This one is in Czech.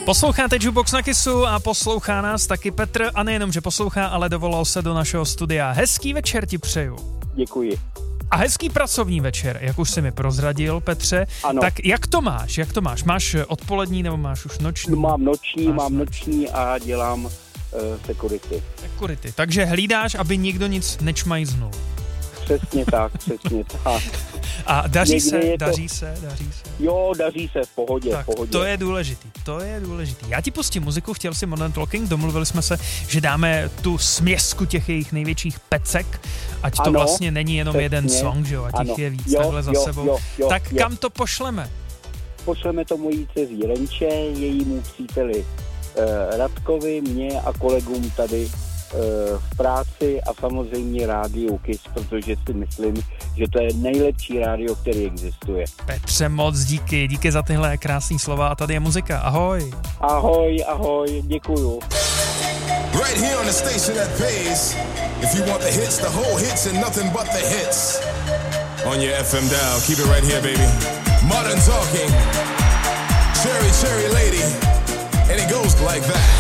Posloucháte Jukebox na Kissu a poslouchá nás taky Petr a nejenom, že poslouchá, ale dovolal se do našeho studia. Hezký večer ti přeju. Děkuji. A hezký pracovní večer, jak už jsi mi prozradil, Petře. Ano. Tak jak to máš? Máš odpolední nebo máš už noční? Mám noční a dělám security. Security, takže hlídáš, aby nikdo nic nečmajznul. Přesně tak. A daří se. Jo, daří se, v pohodě, tak, v pohodě. To je důležitý. Já ti pustím muziku, chtěl si Modern Talking, domluvili jsme se, že dáme tu směsku těch jejich největších pecek, ať to vlastně není jenom jeden song, že jo, ať jich je víc takhle za sebou. Tak kam to pošleme? Pošleme to mojí dceří Renče, jejímu příteli Radkovi, mě a kolegům tady v práci a samozřejmě rádiu Kiss, protože si myslím, že to je nejlepší rádio, který existuje. Petře, moc díky za tyhle krásný slova a tady je muzika. Ahoj. Ahoj, děkuju. Right here on the station that pays. If you want the hits, the whole hits and nothing but the hits. On your FM dial, keep it right here, baby. Modern Talking. Cherry Lady. And it goes like that.